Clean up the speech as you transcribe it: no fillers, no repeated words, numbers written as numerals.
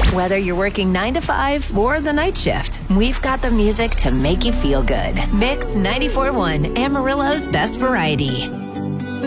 Whether you're working 9 to 5 or the night shift, we've got the music to make you feel good. Mix 94.1, Amarillo's best variety.